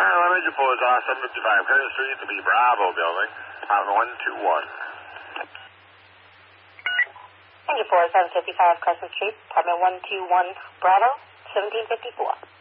Engine Pool is 755 Crescent Street, the B Bravo building, apartment 121. Engine 755 Crescent Street, apartment 121 Bravo, 1754.